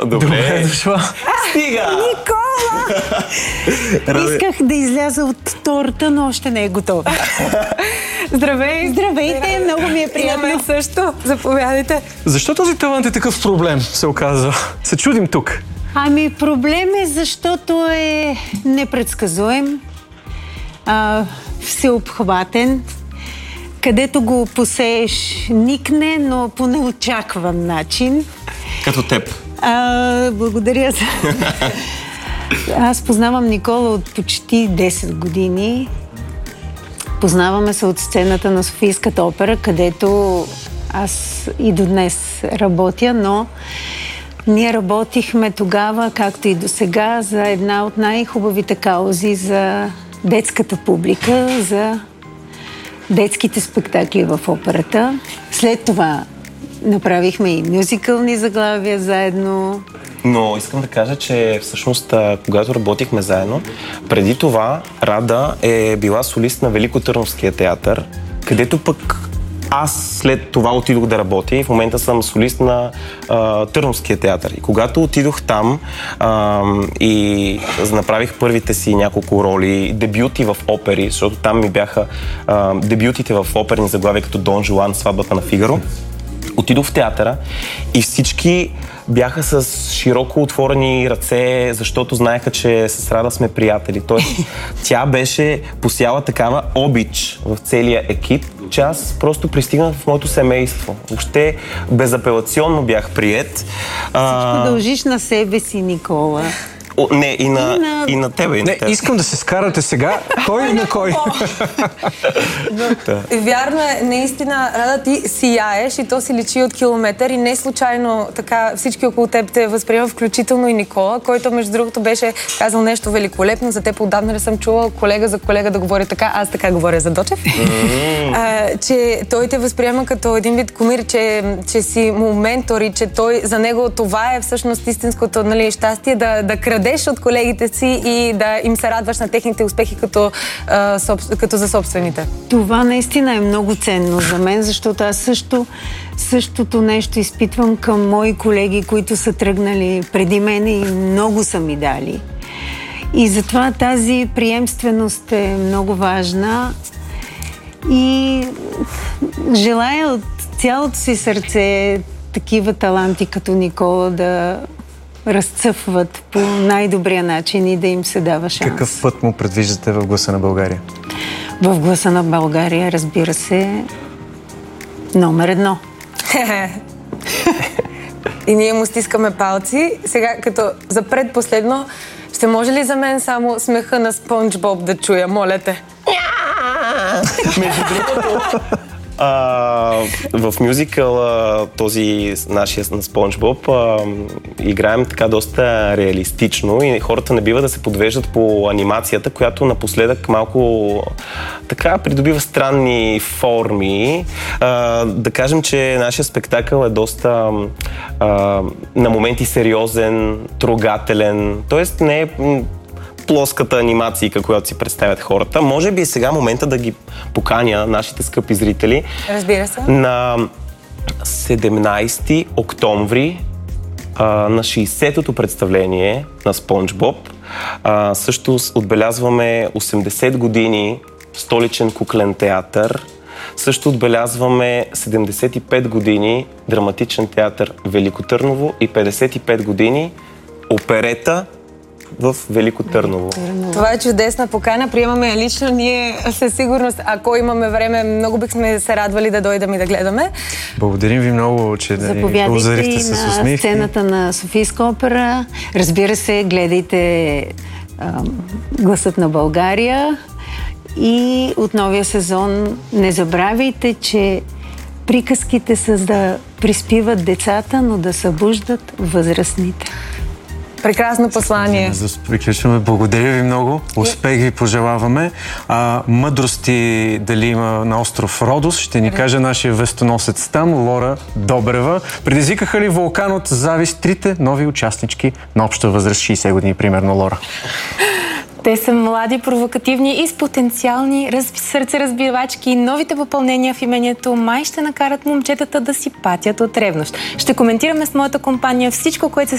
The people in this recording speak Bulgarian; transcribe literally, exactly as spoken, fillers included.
Добре. Добре дошла. Стига! Никола! Исках да изляза от торта, но още не е готова. Здравей! Здравейте, много ми е приятно. И на мен също. Заповядайте. Защо този талант е такъв проблем, се оказва? Се чудим тук. Ами проблем е, защото е непредсказуем, а, всеобхватен, където го посееш никне, но по неочакван начин. Като теб. А, благодаря за... Аз познавам Никола от почти десет години. Познаваме се от сцената на Софийската опера, където аз и до днес работя, но ние работихме тогава, както и до сега, за една от най-хубавите каузи за детската публика, за детските спектакли в операта. След това направихме и мюзикълни заглавия заедно. Но искам да кажа, че всъщност, когато работихме заедно, преди това Рада е била солист на Великотърновския театър, където пък аз след това отидох да работя и в момента съм солист на а, Търновския театър. И когато отидох там а, и направих първите си няколко роли, дебюти в опери, защото там ми бяха а, дебютите в оперни заглавия като Дон Жуан, Сватбата на Фигаро, отидох в театъра и всички бяха с широко отворени ръце, защото знаеха, че с Рада сме приятели. Тоест, тя беше посяла такава обич в целия екип, че аз просто пристигнах в моето семейство. Въобще безапелационно бях приет. Всичко дължиш на себе си, Никола. О, не, и на, И на... и на тебе. И на Не, тебе. искам да се скарате сега. Кой на кой? Вярно е, наистина, Рада, ти сияеш и то си личи от километър и не случайно така всички около теб те възприема, включително и Никола, който между другото беше казал нещо великолепно. За теб отдавна не съм чувала колега за колега да говори така, аз така говоря за Дочев. Mm-hmm. а, че той те възприема като един вид кумир, че, че си му ментор и че той, за него това е всъщност истинското, нали, щастие да, да крадеш от колегите си и да им се радваш на техните успехи като, а, соб, като за собствените. Това наистина е много ценно за мен, защото аз също същото нещо изпитвам към мои колеги, които са тръгнали преди мен и много са ми дали. И затова тази приемственост е много важна и желая от цялото си сърце такива таланти като Никола да разцъфват по най-добрия начин и да им се дава шанс. Какъв път му предвиждате в Гласа на България? В Гласа на България, разбира се, номер едно. И ние му стискаме палци. Сега, като за предпоследно, ще може ли за мен само смеха на Спонж Боб да чуя? Моля те. Между другото, а, в мюзикъла този нашия на Спонж Боб а, играем така доста реалистично и хората не бива да се подвеждат по анимацията, която напоследък малко така придобива странни форми. А, да кажем, че нашия спектакъл е доста а, на моменти сериозен, трогателен, т.е. не е плоската анимация, която си представят хората. Може би е сега момента да ги поканя, нашите скъпи зрители. Разбира се. На седемнайсети октомври а, на шейсетото представление на Спонж Боб. А, също отбелязваме осемдесет години Столичен куклен театър. Също отбелязваме седемдесет и пет години Драматичен театър Велико Търново и петдесет и пет години оперета в Велико Търново. Това е чудесна покана. Приемаме я лично. Ние със сигурност, ако имаме време, много бихме се радвали да дойдем и да гледаме. Благодарим ви много, че да ни озарихте с усмивки. Заповядайте на сцената на Софийска опера. Разбира се, гледайте а, Гласът на България и от новия сезон не забравяйте, че приказките са да приспиват децата, но да събуждат възрастните. Прекрасно послание. За приключваме. Благодаря ви много. Успех ви пожелаваме. А, мъдрости дали има на остров Родос, ще ни каже нашия вестоносец там, Лора Добрева. Предизвикаха ли вулкан от завист трите нови участнички на обща възраст шейсет години, примерно, Лора? Те са млади, провокативни и с потенциални раз... сърцеразбивачки. Новите попълнения в имението май ще накарат момчетата да си патят от ревност. Ще коментираме с моята компания всичко, което се